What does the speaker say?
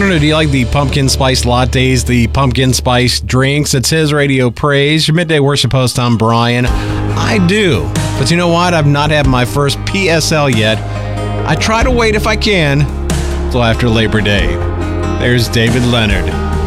Leonard, do you like the pumpkin spice lattes, the pumpkin spice drinks? It's his Radio Praise, your midday worship host. I'm Brian. I do. But you know what? I've not had my first PSL yet. I try to wait if I can till after Labor Day. There's David Leonard.